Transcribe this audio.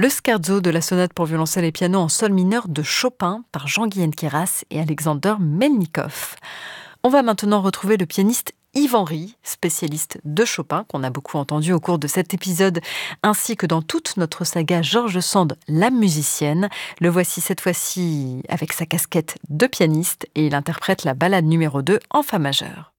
Le scherzo de la sonate pour violoncelle et piano en sol mineur de Chopin par Jean-Guyen Queyras et Alexander Melnikov. On va maintenant retrouver le pianiste Yves Henry, spécialiste de Chopin, qu'on a beaucoup entendu au cours de cet épisode, ainsi que dans toute notre saga George Sand, la musicienne. Le voici cette fois-ci avec sa casquette de pianiste et il interprète la ballade numéro 2 en fa majeur.